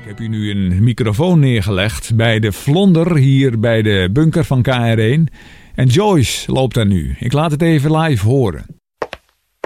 heb hier nu een microfoon neergelegd bij de Vlonder hier bij de bunker van KR1. En Joyce loopt daar nu. Ik laat het even live horen.